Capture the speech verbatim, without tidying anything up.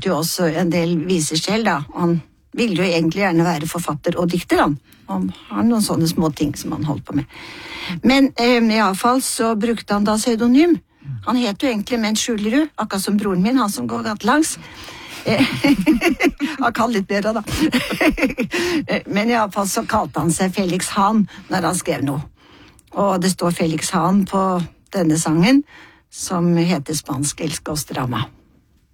jo også en del viser selv, da. Han ville jo egentlig gjerne være forfatter og dikter, han. Han har noen sånne små ting som han holdt på med. Men eh, i alle fall så brukte han da pseudonym. Han het jo egentlig Mens Skjulerud, akkurat som broren min, han som går gatelangs. Han kan litt bedre, da. Men i alle fall så kalte han seg Felix Hahn når han skrev noe. Og det står Felix Hahn på denne sangen, som heter Spansk elsker oss drama.